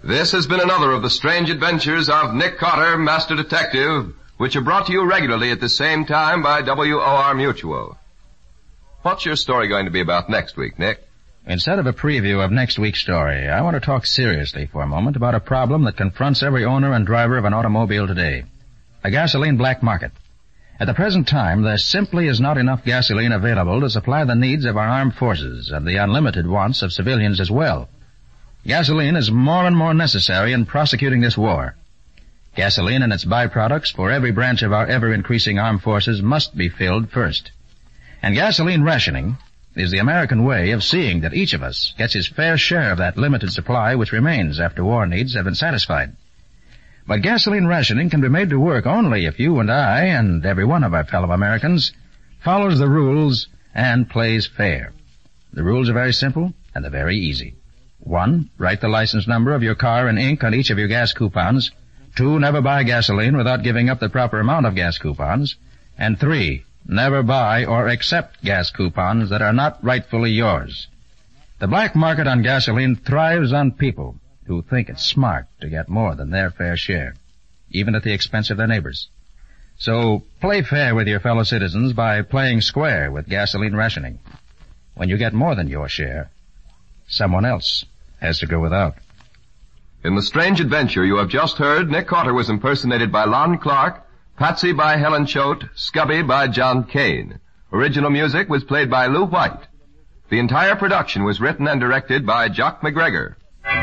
This has been another of the strange adventures of Nick Carter, Master Detective, which are brought to you regularly at the same time by WOR Mutual. What's your story going to be about next week, Nick? Instead of a preview of next week's story, I want to talk seriously for a moment about a problem that confronts every owner and driver of an automobile today. A gasoline black market. At the present time, there simply is not enough gasoline available to supply the needs of our armed forces and the unlimited wants of civilians as well. Gasoline is more and more necessary in prosecuting this war. Gasoline and its byproducts for every branch of our ever-increasing armed forces must be filled first. And gasoline rationing is the American way of seeing that each of us gets his fair share of that limited supply which remains after war needs have been satisfied. But gasoline rationing can be made to work only if you and I, and every one of our fellow Americans, follows the rules and plays fair. The rules are very simple and they're very easy. 1, write the license number of your car in ink on each of your gas coupons. 2, never buy gasoline without giving up the proper amount of gas coupons. And 3, never buy or accept gas coupons that are not rightfully yours. The black market on gasoline thrives on people who think it's smart to get more than their fair share, even at the expense of their neighbors. So play fair with your fellow citizens by playing square with gasoline rationing. When you get more than your share, someone else has to go without. In the strange adventure you have just heard, Nick Carter was impersonated by Lon Clark, Patsy by Helen Choate, Scubby by John Kane. Original music was played by Lou White. The entire production was written and directed by Jock McGregor.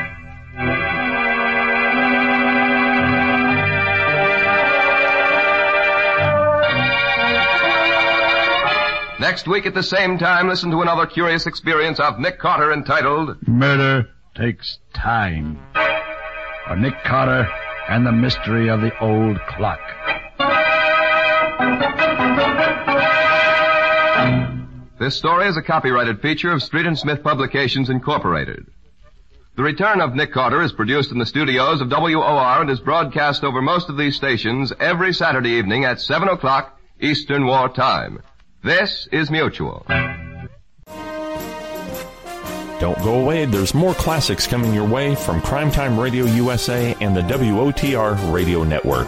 Next week at the same time, listen to another curious experience of Nick Carter entitled Murder Takes Time. Or Nick Carter and the Mystery of the Old Clock. This story is a copyrighted feature of Street and Smith Publications, Incorporated. The Return of Nick Carter is produced in the studios of WOR and is broadcast over most of these stations every Saturday evening at 7 o'clock Eastern War Time. This is Mutual. Don't go away. There's more classics coming your way from Primetime Radio USA and the WOTR Radio Network.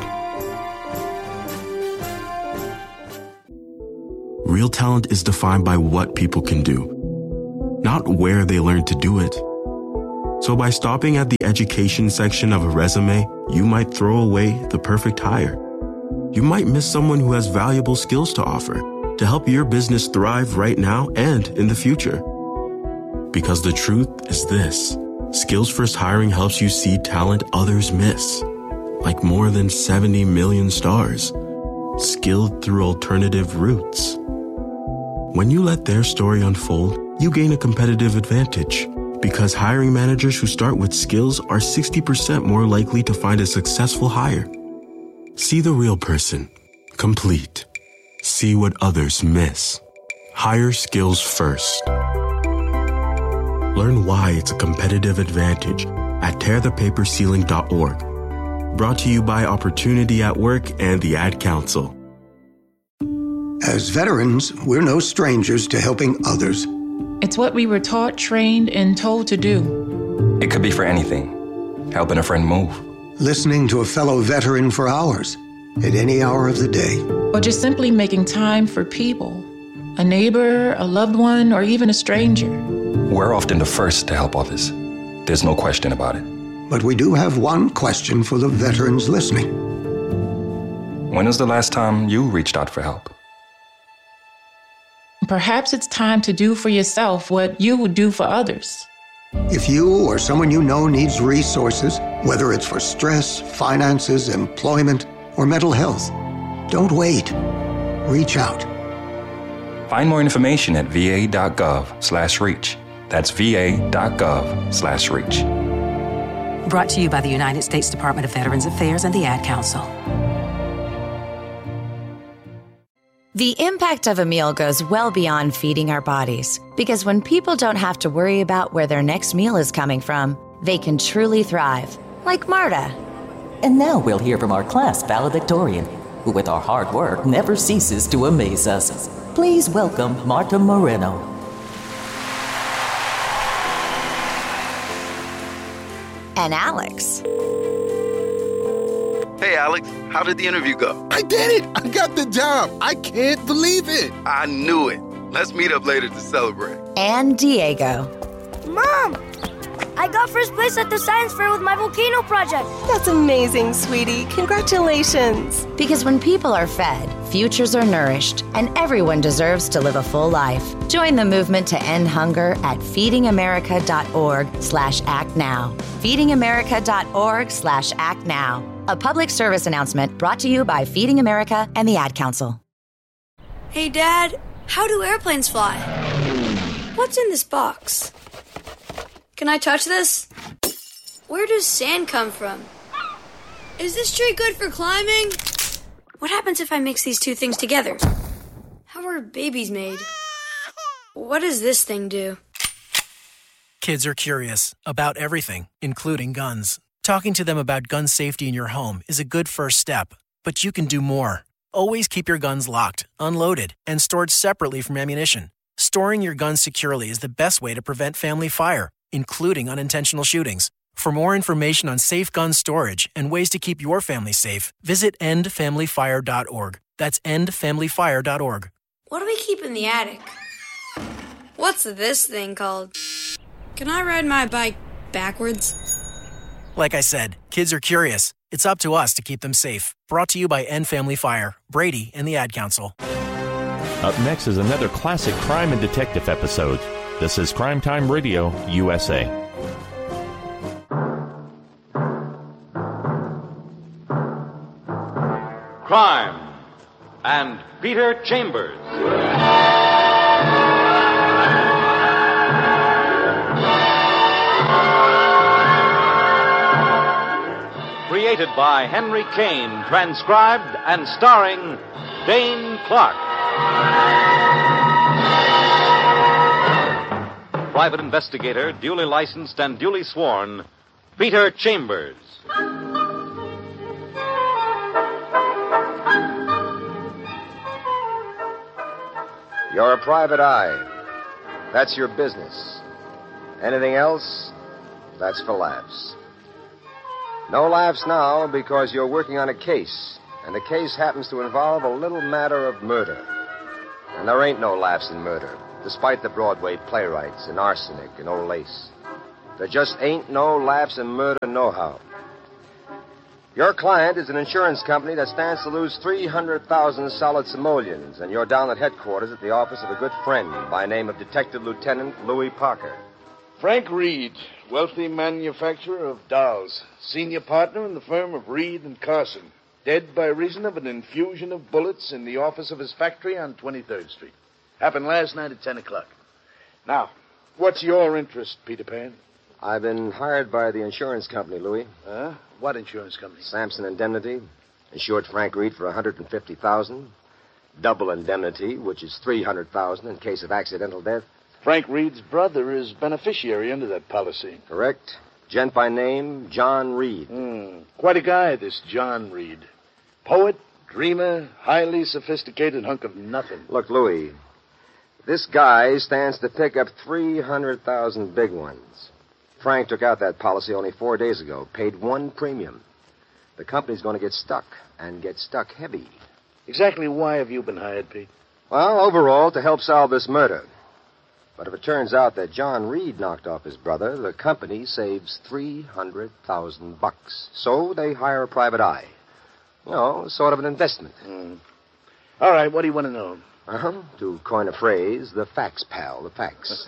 Real talent is defined by what people can do, not where they learn to do it. So by stopping at the education section of a resume, you might throw away the perfect hire. You might miss someone who has valuable skills to offer to help your business thrive right now and in the future. Because the truth is this: Skills First Hiring helps you see talent others miss, like more than 70 million stars, skilled through alternative routes. When you let their story unfold, you gain a competitive advantage, because hiring managers who start with skills are 60% more likely to find a successful hire. See the real person, complete. See what others miss. Hire skills first. Learn why it's a competitive advantage at tearthepaperceiling.org. Brought to you by Opportunity at Work and the Ad Council. As veterans, we're no strangers to helping others. It's what we were taught, trained, and told to do. It could be for anything. Helping a friend move. Listening to a fellow veteran for hours, at any hour of the day. Or just simply making time for people. A neighbor, a loved one, or even a stranger. We're often the first to help others. There's no question about it. But we do have one question for the veterans listening. When was the last time you reached out for help? Perhaps it's time to do for yourself what you would do for others. If you or someone you know needs resources, whether it's for stress, finances, employment, or mental health, don't wait. Reach out. Find more information at va.gov/reach. That's va.gov/reach. Brought to you by the United States Department of Veterans Affairs and the Ad Council. The impact of a meal goes well beyond feeding our bodies, because when people don't have to worry about where their next meal is coming from, they can truly thrive, like Marta. And now we'll hear from our class valedictorian, who with our hard work never ceases to amaze us. Please welcome Marta Moreno. and Alex. Hey, Alex, how did the interview go? I did it! I got the job! I can't believe it! I knew it. Let's meet up later to celebrate. And Diego. Mom! I got first place at the science fair with my volcano project. That's amazing, sweetie. Congratulations. Because when people are fed, futures are nourished, and everyone deserves to live a full life. Join the movement to end hunger at feedingamerica.org/actnow. feedingamerica.org/actnow. A public service announcement brought to you by Feeding America and the Ad Council. Hey, Dad, how do airplanes fly? What's in this box? Can I touch this? Where does sand come from? Is this tree good for climbing? What happens if I mix these two things together? How are babies made? What does this thing do? Kids are curious about everything, including guns. Talking to them about gun safety in your home is a good first step, but you can do more. Always keep your guns locked, unloaded, and stored separately from ammunition. Storing your guns securely is the best way to prevent family fire, including unintentional shootings. For more information on safe gun storage and ways to keep your family safe, visit endfamilyfire.org. That's endfamilyfire.org. What do we keep in the attic? What's this thing called? Can I ride my bike backwards? Like I said, kids are curious. It's up to us to keep them safe. Brought to you by End Family Fire, Brady, and the Ad Council. Up next is another classic crime and detective episode. This is Crime Time Radio, USA. Crime and Peter Chambers. Created by Henry Kane, transcribed and starring Dane Clark. Private investigator, duly licensed and duly sworn, Peter Chambers. You're a private eye. That's your business. Anything else, that's for laughs. No laughs now because you're working on a case, and the case happens to involve a little matter of murder. And there ain't no laughs in murder, despite the Broadway playwrights and arsenic and old lace. There just ain't no laughs in murder nohow. Your client is an insurance company that stands to lose 300,000 solid simoleons, and you're down at headquarters at the office of a good friend by name of Detective Lieutenant Louis Parker. Frank Reed, wealthy manufacturer of dolls, senior partner in the firm of Reed and Carson, dead by reason of an infusion of bullets in the office of his factory on 23rd Street. Happened last night at 10 o'clock. Now, what's your interest, Peter Pan? I've been hired by the insurance company, Louis. Huh? What insurance company? Samson Indemnity. Insured Frank Reed for $150,000. Double indemnity, which is $300,000 in case of accidental death. Frank Reed's brother is beneficiary under that policy. Correct. Gent by name, John Reed. Quite a guy, this John Reed. Poet, dreamer, highly sophisticated hunk of nothing. Look, Louis, this guy stands to pick up 300,000 big ones. Frank took out that policy only 4 days ago, paid one premium. The company's going to get stuck, and get stuck heavy. Exactly why have you been hired, Pete? Well, overall, to help solve this murder. But if it turns out that John Reed knocked off his brother, the company saves $300,000. So they hire a private eye. You know, sort of an investment. All right, what do you want to know? To coin a phrase, the facts, pal, the facts.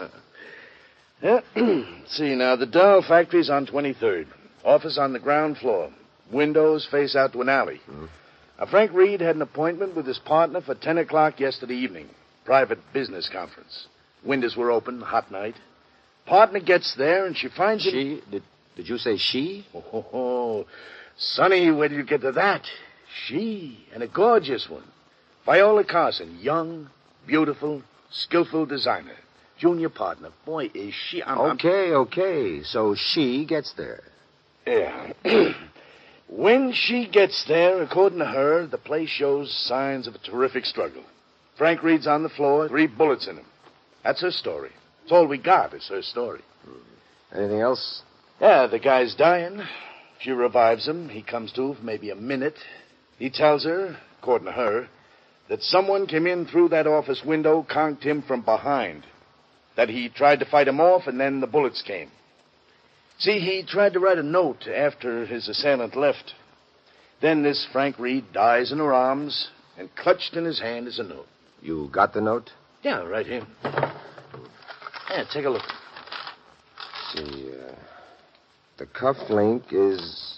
See, now, the doll factory's on 23rd. Office on the ground floor. Windows face out to an alley. Now, Frank Reed had an appointment with his partner for 10 o'clock yesterday evening. Private business conference. Windows were open, hot night. Partner gets there, and she finds him... She? Did you say she? Oh, Sonny, where did you get to that? She, and a gorgeous one. Viola Carson, young, beautiful, skillful designer. Junior partner. Boy, is she... Okay. So she gets there. Yeah. When she gets there, according to her, the place shows signs of a terrific struggle. Frank Reed's on the floor, 3 bullets in him. That's her story. It's all we got is her story. Anything else? Yeah, the guy's dying. She revives him. He comes to for maybe a minute. He tells her, according to her, that someone came in through that office window, conked him from behind. That he tried to fight him off, and then the bullets came. See, he tried to write a note after his assailant left. Then this Frank Reed dies in her arms, and clutched in his hand is a note. You got the note? Yeah, right here. Yeah, take a look. See, the cuff link is...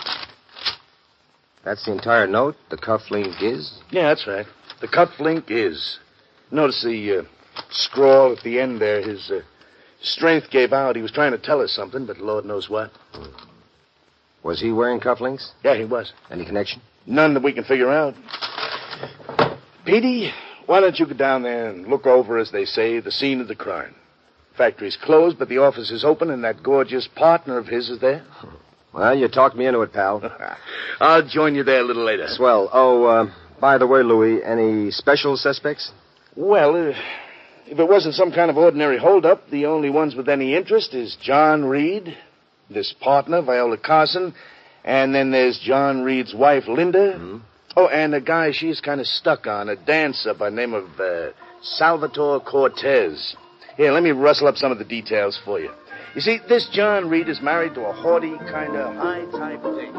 That's the entire note? The cuff link is? Yeah, that's right. The cuff link is. Notice the scrawl at the end there. His strength gave out. He was trying to tell us something, but Lord knows what. Was he wearing cufflinks? Yeah, he was. Any connection? None that we can figure out. Petey, why don't you go down there and look over, as they say, the scene of the crime? Factory's closed, but the office is open, and that gorgeous partner of his is there. Well, you talked me into it, pal. I'll join you there a little later. Swell. Oh, by the way, Louis, any special suspects? Well, if it wasn't some kind of ordinary holdup, the only ones with any interest is John Reed, this partner, Viola Carson, and then there's John Reed's wife, Linda. Mm-hmm. Oh, and a guy she's kind of stuck on, a dancer by the name of Salvatore Cortez. Here, let me rustle up some of the details for you. You see, this John Reed is married to a haughty, kind of high-type dame.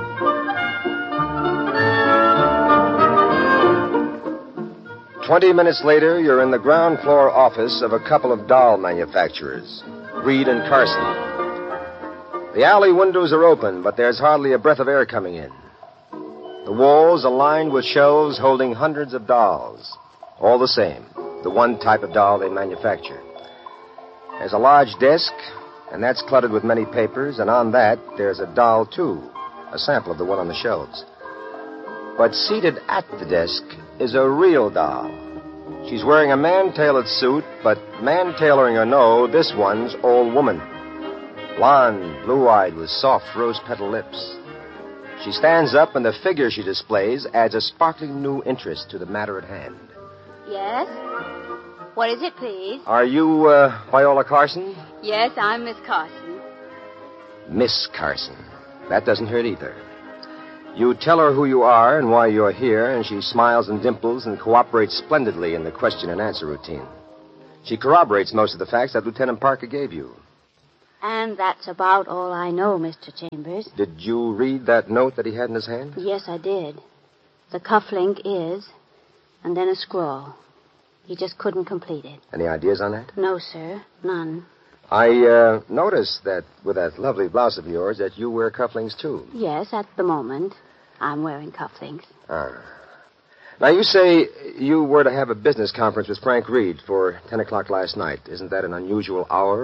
20 minutes later, you're in the ground floor office of a couple of doll manufacturers, Reed and Carson. The alley windows are open, but there's hardly a breath of air coming in. The walls are lined with shelves holding hundreds of dolls, all the same, the one type of doll they manufacture. There's a large desk, and that's cluttered with many papers, and on that there's a doll, too, a sample of the one on the shelves. But seated at the desk is a real doll. She's wearing a man-tailored suit, but man-tailoring or no, this one's all woman. Blonde, blue-eyed, with soft rose-petal lips. She stands up, and the figure she displays adds a sparkling new interest to the matter at hand. Yes? What is it, please? Are you, Viola Carson? Yes, I'm Miss Carson. Miss Carson. That doesn't hurt either. You tell her who you are and why you're here, and she smiles and dimples and cooperates splendidly in the question and answer routine. She corroborates most of the facts that Lieutenant Parker gave you. And that's about all I know, Mr. Chambers. Did you read that note that he had in his hand? Yes, I did. The cufflink is, and then a scrawl. He just couldn't complete it. Any ideas on that? No, sir. None. I noticed that with that lovely blouse of yours that you wear cufflinks, too. Yes, at the moment. I'm wearing cufflinks. Ah. Now, you say you were to have a business conference with Frank Reed for 10 o'clock last night. Isn't that an unusual hour